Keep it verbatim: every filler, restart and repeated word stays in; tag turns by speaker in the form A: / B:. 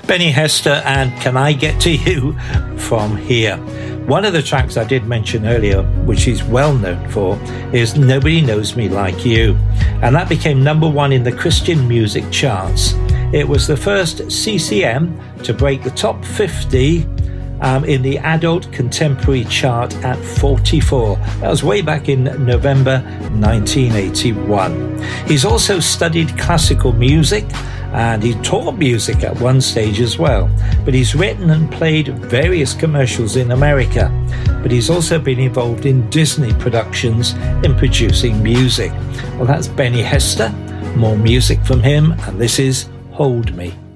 A: Benny Hester and Can I Get to You from Here. One of the tracks I did mention earlier, which he's well known for, is Nobody Knows Me Like You, and that became number one in the Christian music charts. It was the first C C M to break the top fifty um, in the adult contemporary chart at forty-four. That was way back in November nineteen eighty-one. He's also studied classical music, and he taught music at one stage as well. But he's written and played various commercials in America. But he's also been involved in Disney productions in producing music. Well, that's Benny Hester. More music from him, and this is Hold Me.